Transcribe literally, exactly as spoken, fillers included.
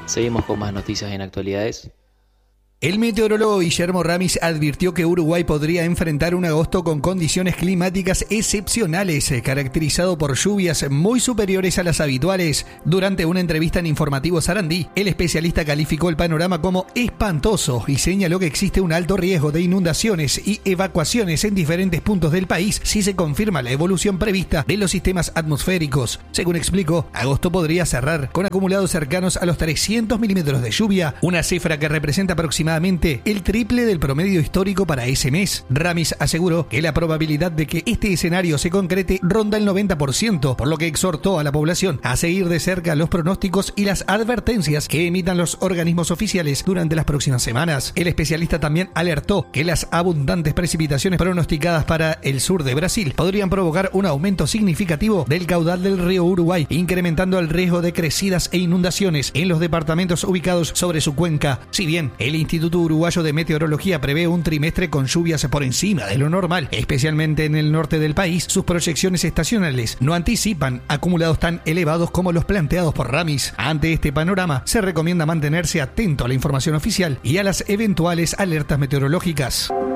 Seguimos con más noticias en actualidades. El meteorólogo Guillermo Ramis advirtió que Uruguay podría enfrentar un agosto con condiciones climáticas excepcionales, caracterizado por lluvias muy superiores a las habituales. Durante una entrevista en Informativo Sarandí, el especialista calificó el panorama como espantoso y señaló que existe un alto riesgo de inundaciones y evacuaciones en diferentes puntos del país si se confirma la evolución prevista de los sistemas atmosféricos. Según explicó, agosto podría cerrar con acumulados cercanos a los trescientos milímetros de lluvia, una cifra que representa aproximadamente el triple del promedio histórico para ese mes. Ramis aseguró que la probabilidad de que este escenario se concrete ronda el noventa por ciento, por lo que exhortó a la población a seguir de cerca los pronósticos y las advertencias que emitan los organismos oficiales durante las próximas semanas. El especialista también alertó que las abundantes precipitaciones pronosticadas para el sur de Brasil podrían provocar un aumento significativo del caudal del río Uruguay, incrementando el riesgo de crecidas e inundaciones en los departamentos ubicados sobre su cuenca. Si bien el Instituto Instituto Uruguayo de Meteorología prevé un trimestre con lluvias por encima de lo normal, especialmente en el norte del país, sus proyecciones estacionales no anticipan acumulados tan elevados como los planteados por Ramis. Ante este panorama, se recomienda mantenerse atento a la información oficial y a las eventuales alertas meteorológicas.